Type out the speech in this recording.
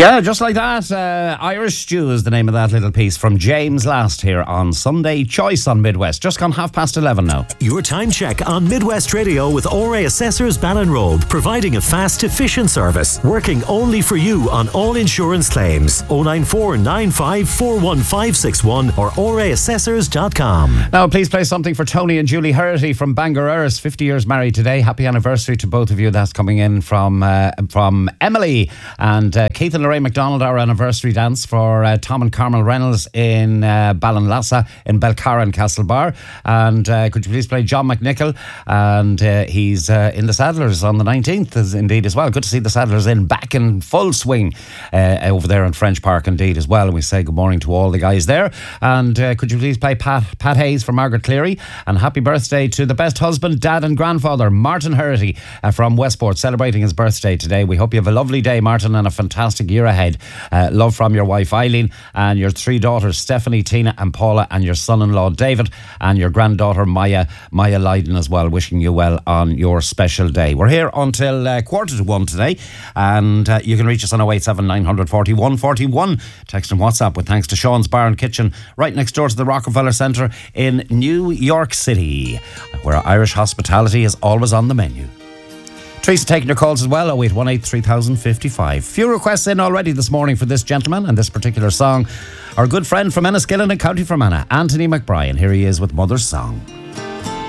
Yeah, just like that. Irish Stew is the name of that little piece from James Last here on Sunday Choice on Midwest. Just gone 11:30 now. Your time check on Midwest Radio with ORA Assessors Ballinrobe, providing a fast, efficient service, working only for you on all insurance claims. 094 95 41561 or oraassessors.com. Now, please play something for Tony and Julie Herity from Bangor Erris, 50 years married today. Happy anniversary to both of you. That's coming in from Emily and Keith and Lorraine McDonald, our anniversary dance for Tom and Carmel Reynolds in Ballinlassa in Belcarran Castlebar. And could you please play John McNichol? And he's in the Saddlers on the 19th indeed as well. Good to see the Saddlers back in full swing over there in French Park indeed as well. And we say good morning to all the guys there. And could you please play Pat Hayes for Margaret Cleary? And happy birthday to the best husband, dad and grandfather, Martin Herity from Westport, celebrating his birthday today. We hope you have a lovely day, Martin, and a fantastic year ahead. Love from your wife Eileen and your three daughters Stephanie, Tina and Paula, and your son-in-law David and your granddaughter Maya Lydon as well. Wishing you well on your special day. We're here until 1:45 today, and you can reach us on 087 941 41. Text and WhatsApp with thanks to Sean's Bar and Kitchen right next door to the Rockefeller Centre in New York City, where Irish hospitality is always on the menu. Teresa taking your calls as well, 0818 3055. Few requests in already this morning for this gentleman and this particular song. Our good friend from Enniskillen in County Fermanagh, Anthony McBrien. Here he is with Mother's Song.